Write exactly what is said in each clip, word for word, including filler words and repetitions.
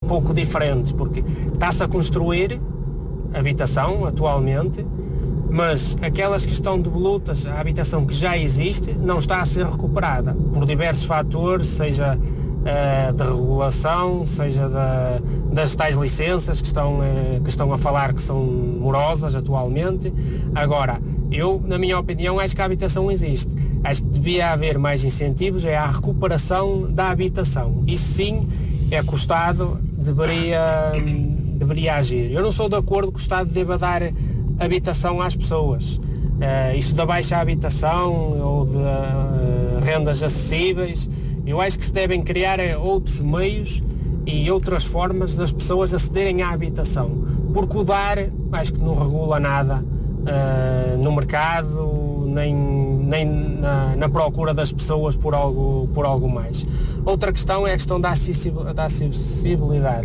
pouco diferentes, porque está-se a construir habitação atualmente, mas aquelas que estão devolutas, a habitação que já existe, não está a ser recuperada por diversos fatores, seja uh, de regulação, seja da, das tais licenças que estão, uh, que estão a falar que são morosas atualmente. Agora, eu, na minha opinião, acho que a habitação existe. Acho que devia haver mais incentivos é à recuperação da habitação. Isso sim é que o Estado deveria, deveria agir. Eu não sou de acordo que o Estado deva dar habitação às pessoas. Uh, isso da baixa habitação ou de uh, rendas acessíveis, eu acho que se devem criar outros meios e outras formas das pessoas acederem à habitação. Porque o dar, acho que não regula nada uh, no mercado, nem, nem na, na procura das pessoas por algo, por algo mais. Outra questão é a questão da acessibilidade.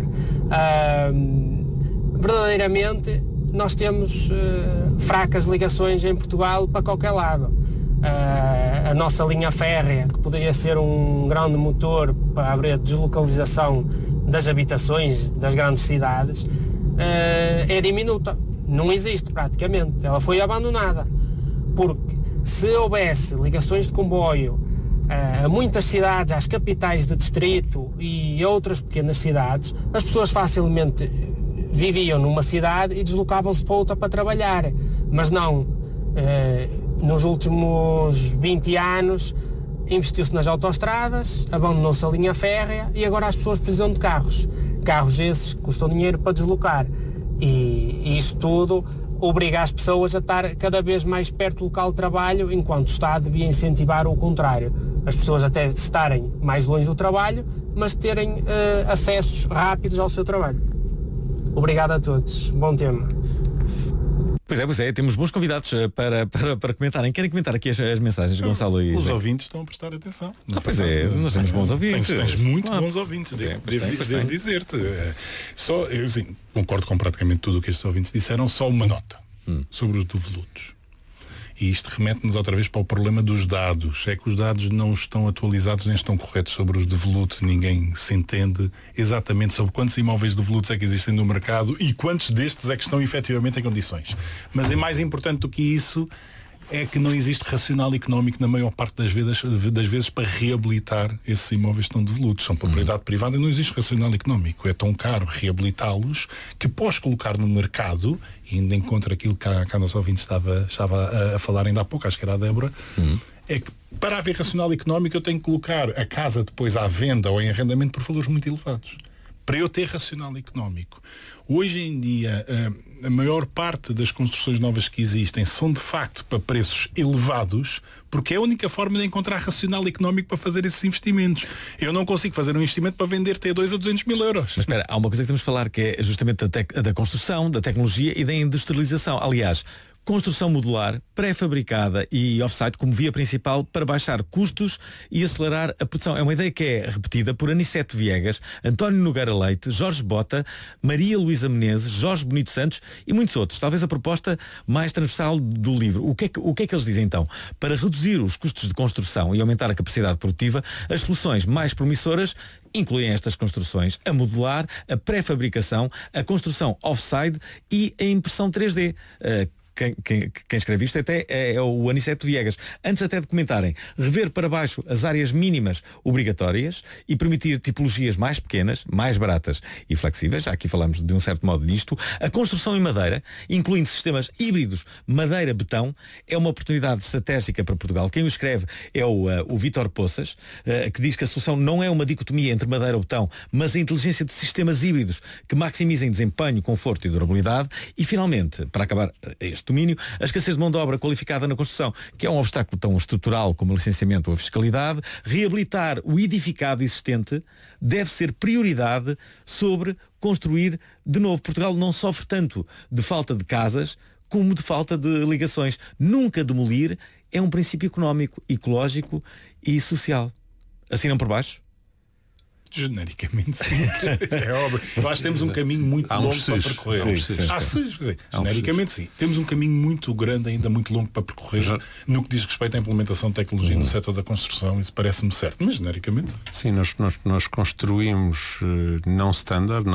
Uh, verdadeiramente, nós temos uh, fracas ligações em Portugal para qualquer lado. Uh, a nossa linha férrea, que poderia ser um grande motor para abrir a deslocalização das habitações das grandes cidades, uh, é diminuta. Não existe praticamente. Ela foi abandonada. Porque se houvesse ligações de comboio uh, a muitas cidades, às capitais de distrito e outras pequenas cidades, as pessoas facilmente viviam numa cidade e deslocavam-se para outra para trabalhar. Mas não, eh, nos últimos vinte anos investiu-se nas autoestradas, abandonou-se a linha férrea e agora as pessoas precisam de carros. Carros esses que custam dinheiro para deslocar. E, e isso tudo obriga as pessoas a estar cada vez mais perto do local de trabalho, enquanto o Estado devia incentivar o contrário. As pessoas até estarem mais longe do trabalho, mas terem eh, acessos rápidos ao seu trabalho. Obrigado a todos. Bom tema. Pois é, pois é. Temos bons convidados para, para, para comentarem. Querem comentar aqui as, as mensagens, Gonçalo e... Os ouvintes estão a prestar atenção. Ah, pois é, nós temos bons ouvintes. Tens, tens muito ah, bons ouvintes, devo, é, devo, devo, devo dizer-te. Só, eu assim, concordo com praticamente tudo o que estes ouvintes disseram, só uma nota hum. sobre os devolutos. E isto remete-nos outra vez para o problema dos dados. É que os dados não estão atualizados nem estão corretos sobre os devolutos. Ninguém se entende exatamente sobre quantos imóveis devolutos é que existem no mercado e quantos destes é que estão efetivamente em condições. Mas é mais importante do que isso é que não existe racional económico na maior parte das vezes, das vezes para reabilitar esses imóveis que estão devolutos. São propriedade hum. privada e não existe racional económico. É tão caro reabilitá-los que pós colocar no mercado, e ainda encontra aquilo que a, que a nossa ouvinte estava, estava a, a falar ainda há pouco, acho que era a Débora, hum. é que para haver racional económico eu tenho que colocar a casa depois à venda ou em arrendamento por valores muito elevados. Para eu ter racional económico. Hoje em dia, a maior parte das construções novas que existem são de facto para preços elevados, porque é a única forma de encontrar racional económico para fazer esses investimentos. Eu não consigo fazer um investimento para vender T dois a duzentos mil euros. Mas espera, há uma coisa que temos de falar que é justamente da, tec- da construção, da tecnologia e da industrialização. Aliás, construção modular, pré-fabricada e off-site como via principal para baixar custos e acelerar a produção. É uma ideia que é repetida por Anicete Viegas, António Nogueira Leite, Jorge Bota, Maria Luísa Menezes, Jorge Bonito Santos e muitos outros. Talvez a proposta mais transversal do livro. O que é que, o que é que eles dizem então? Para reduzir os custos de construção e aumentar a capacidade produtiva, as soluções mais promissoras incluem estas construções, a modular, a pré-fabricação, a construção off-site e a impressão três D. Uh, Quem, quem, quem escreve isto até é, é o Aniceto Viegas. Antes até de comentarem, rever para baixo as áreas mínimas obrigatórias e permitir tipologias mais pequenas, mais baratas e flexíveis, já aqui falamos de um certo modo disto, a construção em madeira, incluindo sistemas híbridos madeira-betão, é uma oportunidade estratégica para Portugal. Quem o escreve é o, uh, o Vítor Poças, uh, que diz que a solução não é uma dicotomia entre madeira ou betão, mas a inteligência de sistemas híbridos que maximizem desempenho, conforto e durabilidade. E finalmente, para acabar este domínio, a escassez de mão de obra qualificada na construção, que é um obstáculo tão estrutural como o licenciamento ou a fiscalidade, reabilitar o edificado existente deve ser prioridade sobre construir de novo. Portugal não sofre tanto de falta de casas como de falta de ligações. Nunca demolir é um princípio económico, ecológico e social. Assinam por baixo? Genericamente sim. É óbvio. Eu acho que temos um caminho muito há longo uns para seis. percorrer. Há uns seis. Há seis, quer dizer, genericamente sim. Temos um caminho muito grande, ainda muito longo para percorrer. Já. No que diz respeito à implementação de tecnologia uhum. no setor da construção, isso parece-me certo, mas genericamente sim, nós, nós, nós construímos uh, não standard,